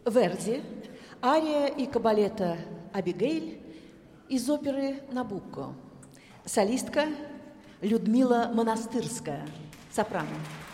Верди, ария и кабалета «Абигейль» из оперы «Набукко». Солистка Людмила Монастырская, сопрано.